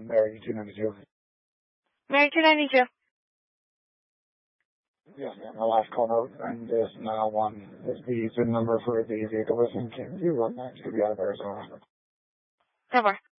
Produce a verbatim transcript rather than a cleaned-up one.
um, Mary two ninety-two. Mary two ninety-two. Yeah, yeah, my last call note, and this nine oh one is the VIN number for the vehicle listing. Can you run that to be out of Arizona? Over.